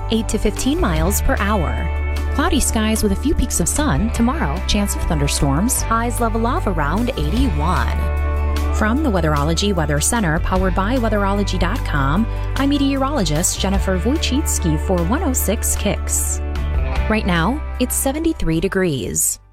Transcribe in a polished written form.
8 to 15 miles per hour. Cloudy skies with a few peaks of sun. Tomorrow, chance of thunderstorms. Highs level off around 81. From the Weatherology Weather Center, powered by Weatherology.com, I'm meteorologist Jennifer Wojcicki for 106 Kicks. Right now, it's 73 degrees.